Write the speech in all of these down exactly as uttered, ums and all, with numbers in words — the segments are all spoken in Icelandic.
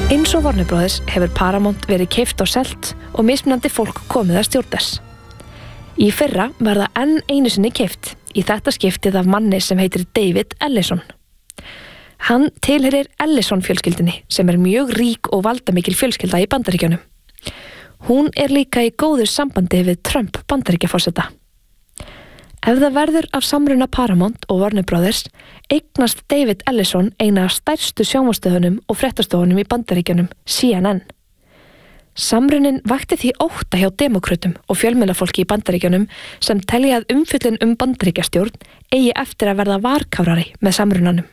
Eins og Warner Brothers hefur Paramount verið keypt og selt og mismunandi fólk komið að stjórn þess. Í fyrra var það enn einu sinni keypt, í þetta skiptið af manni sem heitir David Ellison. Hann tilheyrir Ellison fjölskyldunni sem er mjög rík og valdamikil fjölskylda í Bandaríkjunum. Hún er líka í góðu sambandi við Trump Bandaríkjaforseta. Ef það verður af samruna Paramount og Warner Brothers, eignast David Ellison eina af stærstu sjónvarpsstöðvunum og fréttastofunum í Bandaríkjunum, C N N. Samrunin vakti því ótta hjá demókrötum og fjölmiðlafólki í Bandaríkjunum sem telja að umfjöllun um Bandaríkjastjórn eigi eftir að verða varkárari með samrunanum.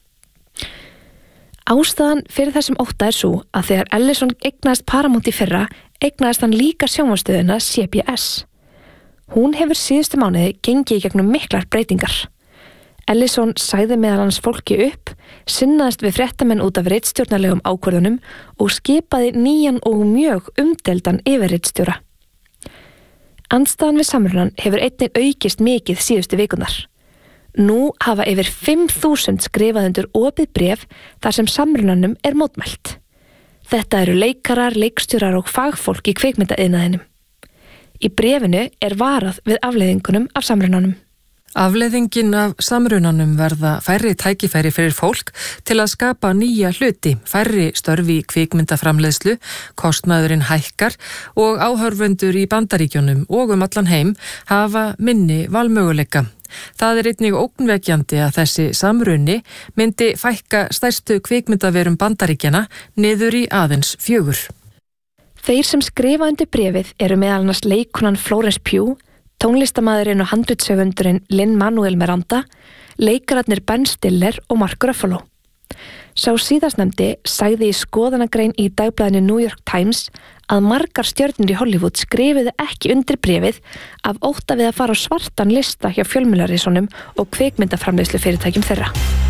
Ástæðan fyrir þessum ótta er svo að þegar Ellison eignaðist Paramount í fyrra, eignaðist hann líka sjónvarpsstöðina C B S. Hún hefur síðustu mánuði gengið í gegnum miklar breytingar. Ellison sagði meðal hans fólki upp, sinnaðist við fréttamenn út af ritstjórnarlegum ákvörðunum og skipaði nýjan og mjög umdeldan yfirritstjóra. Andstæðan við samrunan hefur einnig aukist mikið síðustu vikunar. Nú hafa yfir fimm þúsund skrifað undir opið bréf þar sem samrunanum er mótmælt. Þetta eru leikarar, leikstjórar og fagfólk í kvikmyndaiðnaðinum. Í bréfinu er varað við afleiðingunum af samrunanum. Afleiðingin af samrunanum verða færri tækifæri fyrir fólk til að skapa nýja hluti, færri störfi í kvikmyndaframleiðslu, kostnaðurinn hækkar og áhorfendur í Bandaríkjunum og um allan heim hafa minni valmöguleika. Það er einnig ógnvekjandi að þessi samruni myndi fækka stærstu kvikmyndaverum Bandaríkjana niður í aðeins fjögur. Þeir sem skrifa undir bréfið eru meðal annars leikkonan Florence Pugh, tónlistamaðurinn og handritshöfundurinn Lin-Manuel Miranda, leikararnir Ben Stiller og Mark Ruffalo. Sá síðastnefndi sagði í skoðanagrein í dagblaðinu New York Times að margar stjörnur í Hollywood skrifuðu ekki undir bréfið af ótta við að fara á svartan lista hjá fjölmiðlarisonum og kvikmyndaframleiðslufyrirtækjum þeirra.